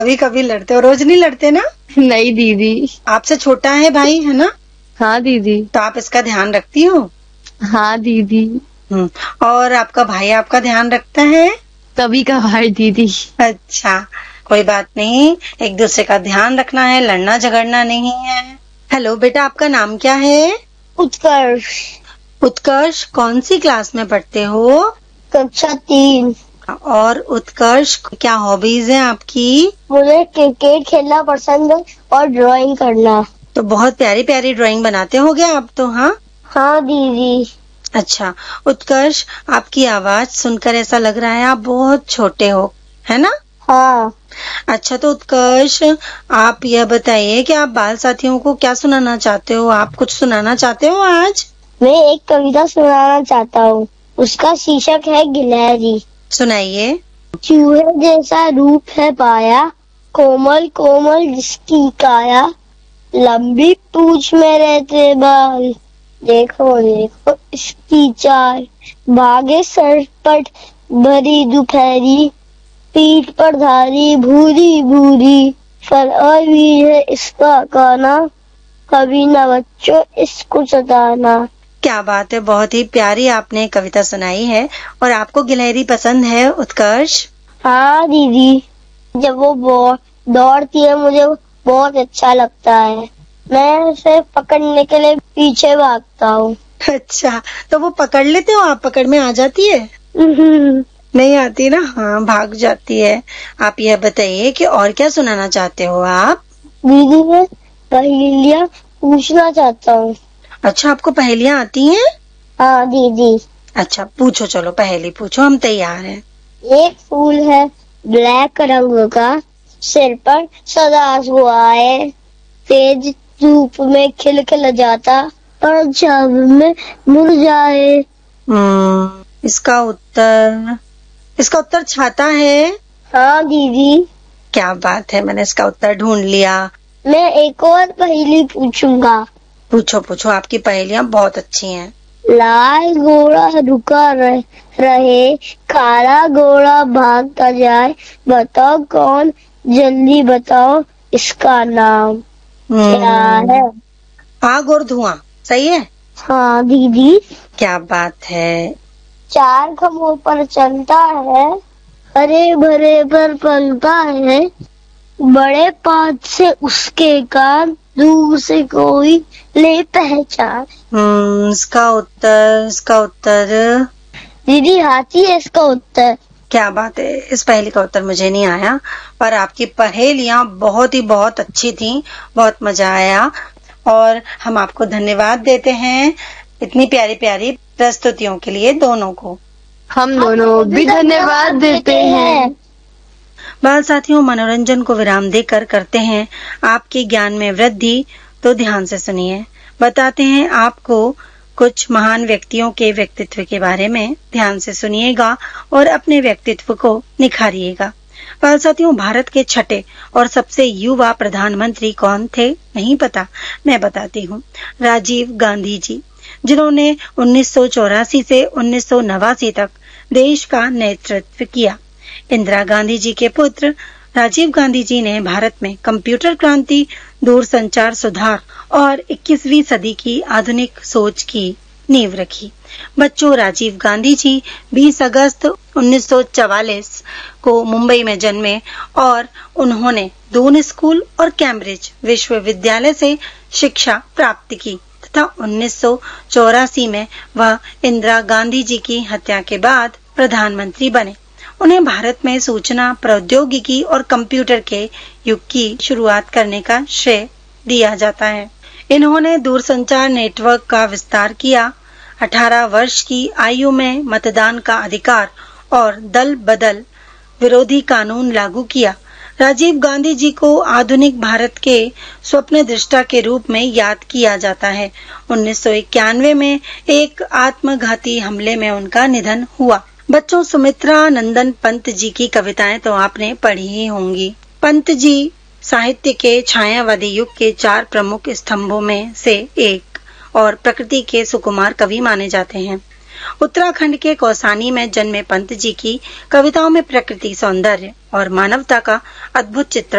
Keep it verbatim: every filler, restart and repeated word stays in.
कभी कभी लड़ते हो, रोज नहीं लड़ते ना? नहीं दीदी। आपसे छोटा है भाई, है ना? हाँ दीदी। तो आप इसका ध्यान रखती हो? हाँ दीदी। हम्म, और आपका भाई आपका ध्यान रखता है? कभी कभार दीदी। अच्छा, कोई बात नहीं, एक दूसरे का ध्यान रखना है, लड़ना झगड़ना नहीं है। हेलो बेटा, आपका नाम क्या है? उत्कर्ष। उत्कर्ष, कौन सी क्लास में पढ़ते हो? कक्षा तीन। और उत्कर्ष, क्या हॉबीज है आपकी? मुझे क्रिकेट खेलना पसंद है और ड्राइंग करना। तो बहुत प्यारी प्यारी ड्राइंग बनाते होगे आप तो। हाँ हाँ दीदी। अच्छा उत्कर्ष, आपकी आवाज सुनकर ऐसा लग रहा है आप बहुत छोटे हो, है ना? हाँ। अच्छा तो उत्कर्ष, आप यह बताइए कि आप बाल साथियों को क्या सुनाना चाहते हो? आप कुछ सुनाना चाहते हो आज? मैं एक कविता सुनाना चाहता हूँ, उसका शीर्षक है गिलहरी। सुनाइए। चूहे जैसा रूप है पाया, कोमल कोमल जिसकी काया, लंबी पूंछ में रहते बाल, देखो देखो इसकी चाल, भागे सरपट भरी दोपहरी, पीठ पर धारी भूरी भूरी, फरआई भी है इसका गाना, कभी न बच्चों इसको सताना। क्या बात है, बहुत ही प्यारी आपने कविता सुनाई है। और आपको गिलहरी पसंद है उत्कर्ष? हाँ दीदी, जब वो दौड़ती है मुझे बहुत अच्छा लगता है, मैं उसे पकड़ने के लिए पीछे भागता हूँ। अच्छा, तो वो पकड़ लेते हो आप? पकड़ में आ जाती है? नहीं आती ना? हाँ, भाग जाती है। आप यह बताइए कि और क्या सुनाना चाहते हो आप? दीदी मैं पहेलियाँ पूछना चाहता हूँ। अच्छा, आपको पहेलियाँ आती हैं? हाँ दीदी। अच्छा पूछो, चलो पहेली पूछो, हम तैयार हैं। एक फूल है ब्लैक रंग का, सिर पर सदा हुआ है, तेज धूप में खिल खिल जाता और जब में मुरझाए। हम्म, इसका उत्तर इसका उत्तर छाता है। हाँ दीदी। क्या बात है, मैंने इसका उत्तर ढूंढ लिया। मैं एक और पहेली पूछूंगा। पूछो पूछो, आपकी पहेलियाँ बहुत अच्छी हैं। लाल घोड़ा रुका रह, रहे, काला घोड़ा भागता जाए, बताओ कौन, जल्दी बताओ इसका नाम क्या है? आग और धुआं, सही है? हाँ दीदी। क्या बात है। चार खम्भों पर चलता है, हरे भरे पर पलता है, बड़े पात से उसके काम, दूर से कोई ले पहचान। हम्म, इसका उत्तर इसका उत्तर दीदी हाथी है इसका उत्तर। क्या बात है, इस पहेली का उत्तर मुझे नहीं आया, पर आपकी पहेलियाँ बहुत ही बहुत अच्छी थी, बहुत मजा आया और हम आपको धन्यवाद देते हैं इतनी प्यारी प्यारी प्रस्तुतियों के लिए दोनों को। हम दोनों भी धन्यवाद देते हैं। बाल साथियों, मनोरंजन को विराम देकर करते हैं आपके ज्ञान में वृद्धि, तो ध्यान से सुनिए। बताते हैं आपको कुछ महान व्यक्तियों के व्यक्तित्व के बारे में, ध्यान से सुनिएगा और अपने व्यक्तित्व को निखारिएगा। बाल साथियों, भारत के छठे और सबसे युवा प्रधानमंत्री कौन थे? नहीं पता? मैं बताती हूँ। राजीव गांधी जी, जिन्होंने उन्नीस सौ चौरासी से उन्नीस सौ नवासी तक देश का नेतृत्व किया। इंदिरा गांधी जी के पुत्र राजीव गांधी जी ने भारत में कंप्यूटर क्रांति, दूरसंचार सुधार और इक्कीसवीं सदी की आधुनिक सोच की नींव रखी। बच्चों, राजीव गांधी जी बीस अगस्त उन्नीस सौ चवालीस को मुंबई में जन्मे और उन्होंने दून स्कूल और कैम्ब्रिज विश्वविद्यालय से शिक्षा प्राप्त की तथा उन्नीस सौ चौरासी में वह इंदिरा गांधी जी की हत्या के बाद प्रधानमंत्री बने। उन्हें भारत में सूचना प्रौद्योगिकी और कंप्यूटर के युग की शुरुआत करने का श्रेय दिया जाता है। इन्होंने दूरसंचार नेटवर्क का विस्तार किया, अठारह वर्ष की आयु में मतदान का अधिकार और दल बदल विरोधी कानून लागू किया। राजीव गांधी जी को आधुनिक भारत के स्वप्न दृष्टा के रूप में याद किया जाता है। उन्नीस सौ इक्यानवे में एक आत्मघाती हमले में उनका निधन हुआ। बच्चों, सुमित्रा नंदन पंत जी की कविताएं तो आपने पढ़ी ही होंगी। पंत जी साहित्य के छायावादी युग के चार प्रमुख स्तंभों में से एक और प्रकृति के सुकुमार कवि माने जाते हैं। उत्तराखंड के कौसानी में जन्मे पंत जी की कविताओं में प्रकृति सौंदर्य और मानवता का अद्भुत चित्रण